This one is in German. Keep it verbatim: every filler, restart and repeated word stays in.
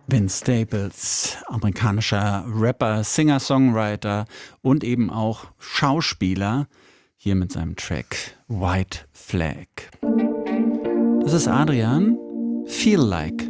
Vince Staples, amerikanischer Rapper, Singer, Songwriter und eben auch Schauspieler, hier mit seinem Track White Flag. Das ist Adrian, Feel Like.